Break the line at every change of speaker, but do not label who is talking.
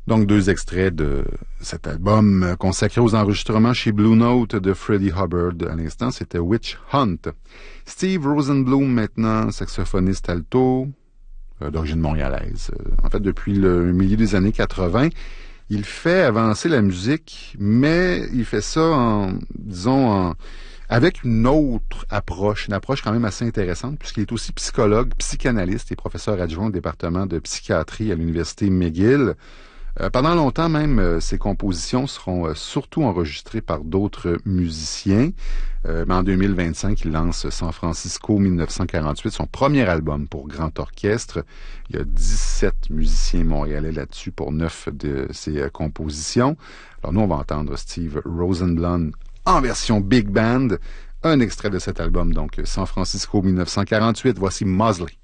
Donc, deux extraits de cet album consacré aux enregistrements chez Blue Note de Freddie Hubbard. À l'instant, c'était Witch Hunt. Steve Rosenblum, maintenant, saxophoniste alto, d'origine montréalaise. En fait, depuis le milieu des années 80, il fait avancer la musique, mais il fait ça avec une autre approche, une approche quand même assez intéressante, puisqu'il est aussi psychologue, psychanalyste et professeur adjoint au département de psychiatrie à l'Université McGill. Pendant longtemps même, ses compositions seront surtout enregistrées par d'autres musiciens. Mais en 2025, il lance San Francisco 1948, son premier album pour grand orchestre. Il y a 17 musiciens montréalais là-dessus pour 9 de ses compositions. Alors nous, on va entendre Steve Rosenblum en version big band. Un extrait de cet album, donc San Francisco 1948. Voici Mosley.